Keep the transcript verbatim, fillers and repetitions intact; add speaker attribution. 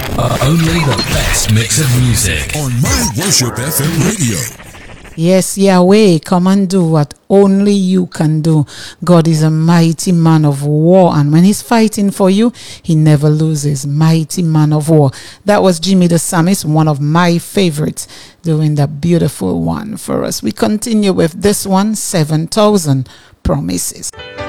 Speaker 1: Uh, only the best mix of music
Speaker 2: on My Worship F M radio.
Speaker 3: Yes, Yahweh, come and do what only you can do. God is a mighty man of war, and when he's fighting for you, he never loses. Mighty man of war. That was Jimmy the Psalmist, one of my favorites, doing that beautiful one for us. We continue with this one, seven thousand Promises.